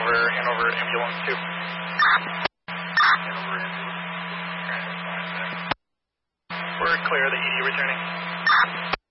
Hanover ambulance 2. Hanover ambulance. We're clear, the ED returning.